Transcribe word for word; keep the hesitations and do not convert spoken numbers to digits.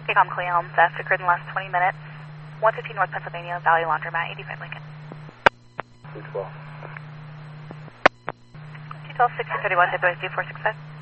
K-Com Cleon, theft occurred in the last twenty minutes. one fifteen North Pennsylvania, Valley Laundromat, eighty-five Lincoln. two twelve. two twelve, sixty thirty-one, deploy two four six five.